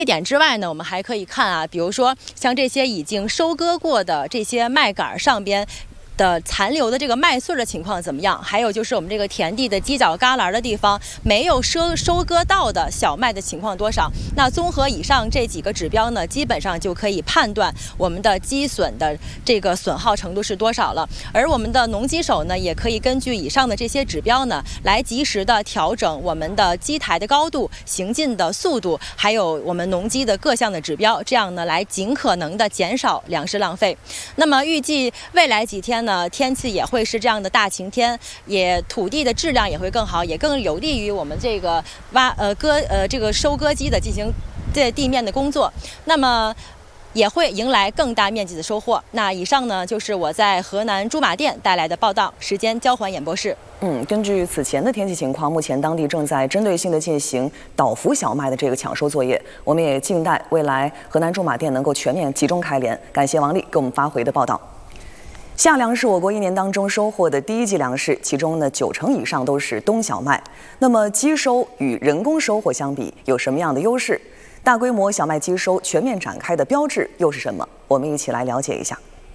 这点之外呢，我们还可以看啊，比如说像这些已经收割过的这些麦秆上边的残留的这个麦穗的情况怎么样？还有就是我们这个田地的犄角旮旯的地方没有收割到的小麦的情况多少？那综合以上这几个指标呢，基本上就可以判断我们的基损的这个损耗程度是多少了。而我们的农机手呢，也可以根据以上的这些指标呢，来及时的调整我们的机台的高度、行进的速度，还有我们农机的各项的指标，这样呢，来尽可能的减少粮食浪费。那么预计未来几天呢，天气也会是这样的大晴天，也土地的质量也会更好，也更有利于我们这个这个收割机的进行在地面的工作。那么也会迎来更大面积的收获。那以上呢，就是我在河南驻马店带来的报道。时间交还演播室。 根据此前的天气情况，目前当地正在针对性的进行倒伏小麦的这个抢收作业。我们也静待未来河南驻马店能够全面集中开镰。感谢王丽给我们发回的报道。夏粮是我国一年当中收获的第一级粮食，其中呢90%以上都是冬小麦。那么机收与人工收获相比有什么样的优势？大规模小麦机收全面展开的标志又是什么？我们一起来了解一下。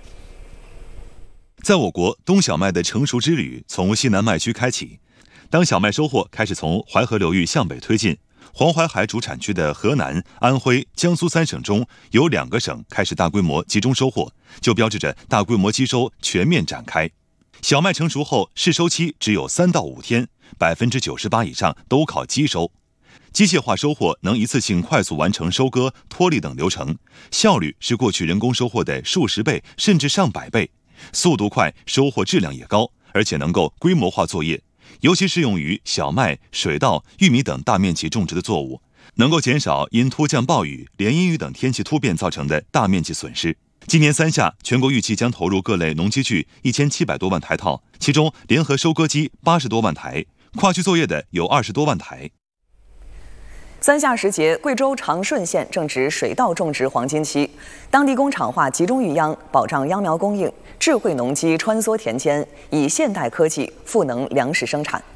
在我国，冬小麦的成熟之旅从西南麦区开启。当小麦收获开始从淮河流域向北推进，黄淮海主产区的河南、安徽、江苏3省中有2个省开始大规模集中收获，就标志着大规模机收全面展开。小麦成熟后，试收期只有3到5天，98%以上都靠机收。机械化收获能一次性快速完成收割、脱粒等流程，效率是过去人工收获的数十倍甚至上百倍，速度快，收获质量也高，而且能够规模化作业。尤其适用于小麦、水稻、玉米等大面积种植的作物，能够减少因突降暴雨、连阴雨等天气突变造成的大面积损失。今年3夏，全国预计将投入各类农机具1700多万台套，其中联合收割机80多万台，跨区作业的有20多万台。 3夏时节，贵州长顺县正值水稻种植黄金期，当地工厂化集中育秧，保障秧苗供应，智慧农机穿梭田间，以现代科技赋能粮食生产。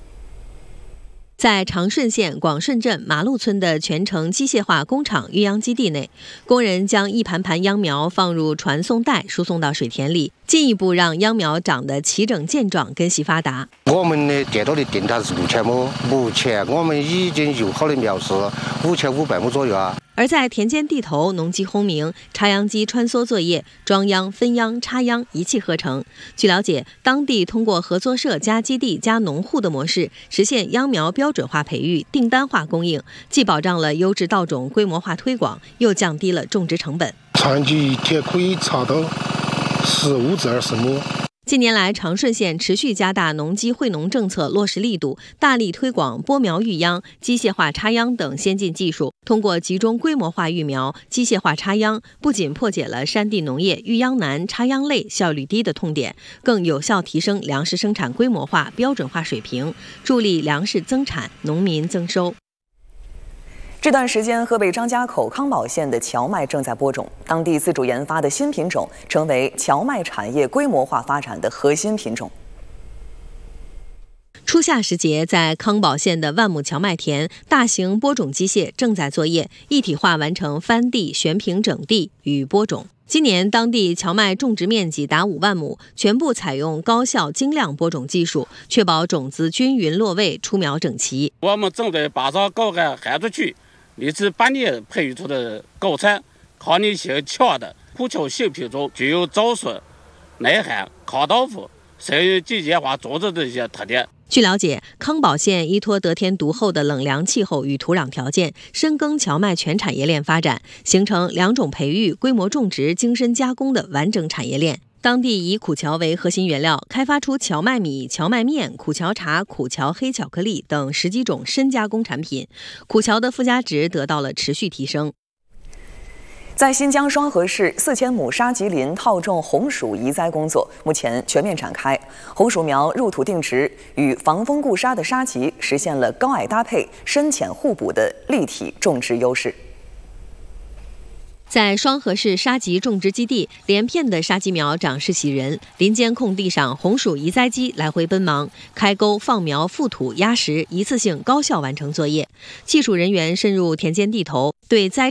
在长顺县广顺镇马路村的全程机械化工厂育秧基地内，工人将一盘盘秧苗放入传送带，输送到水田里，进一步让秧苗长得齐整健壮、根系发达。 我们的电道的定态是6000亩，目前我们已经有好的苗是5500亩左右啊。 而在田间地头，农机轰鸣，插秧机穿梭作业，装秧、分秧、插秧一气呵成。据了解，当地通过合作社加基地加农户的模式，实现秧苗标准化培育、订单化供应，既保障了优质稻种规模化推广，又降低了种植成本。 产季一天可以插到15至20亩。 近年来，长顺县持续加大农机惠农政策落实力度，大力推广播苗育秧、机械化插秧等先进技术。通过集中规模化育苗、机械化插秧，不仅破解了山地农业育秧难、插秧累、效率低的痛点，更有效提升粮食生产规模化、标准化水平，助力粮食增产、农民增收。 这段时间，河北张家口康保县的荞麦正在播种，当地自主研发的新品种成为荞麦产业规模化发展的核心品种。 初夏时节，在康保县的万亩荞麦田，大型播种机械正在作业，一体化完成翻地、旋平整地与播种。今年当地荞麦种植面积达5万亩，全部采用高效精量播种技术，确保种子均匀落位、出苗整齐。 我们正在把这高杆喊出去。你是半年培育出的高产，抗逆性强的虎丘新品种，具有早熟、耐旱、抗倒伏、适应机械化种植的一些特点。 据了解，康保县依托得天独厚的冷凉气候与土壤条件，深耕荞麦全产业链发展，形成2种培育、规模种植、精深加工的完整产业链。当地以苦荞为核心原料，开发出荞麦米、荞麦面、苦荞茶、苦荞黑巧克力等10几种深加工产品，苦荞的附加值得到了持续提升。 在新疆双河市4000亩沙棘林套种红薯移栽工作目前全面展开，红薯苗入土定植，与防风固沙的沙棘实现了高矮搭配、深浅互补的立体种植优势。 在双河市沙棘种植基地，连片的沙棘苗长势喜人，林间空地上红薯移栽机来回奔忙，开沟、放苗、覆土、压实，一次性高效完成作业。技术人员深入田间地头， 对栽